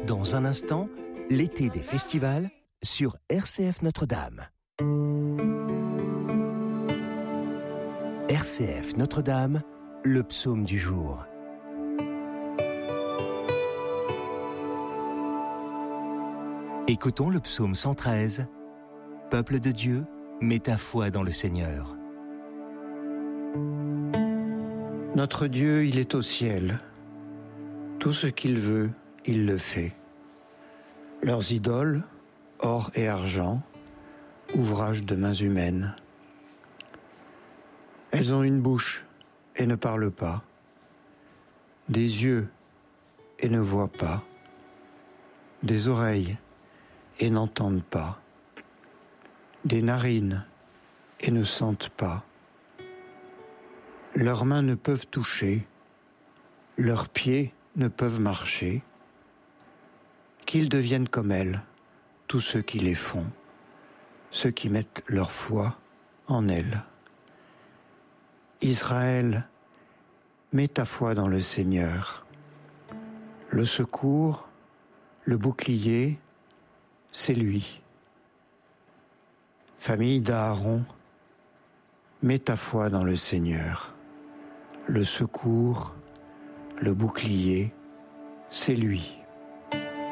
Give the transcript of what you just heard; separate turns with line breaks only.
Dans un instant, l'été des festivals sur RCF Notre-Dame. RCF Notre-Dame, le psaume du jour. Écoutons le psaume 113. Peuple de Dieu, mets ta foi dans le Seigneur.
Notre Dieu, il est au ciel. Tout ce qu'il veut, il le fait. Leurs idoles, or et argent, ouvrage de mains humaines. Elles ont une bouche et ne parlent pas, des yeux et ne voient pas, des oreilles et n'entendent pas, des narines et ne sentent pas. Leurs mains ne peuvent toucher, leurs pieds ne peuvent marcher. Qu'ils deviennent comme elles, tous ceux qui les font, ceux qui mettent leur foi en elles. Israël, mets ta foi dans le Seigneur. Le secours, le bouclier, c'est lui. Famille d'Aaron, mets ta foi dans le Seigneur. Le secours, le bouclier, c'est lui.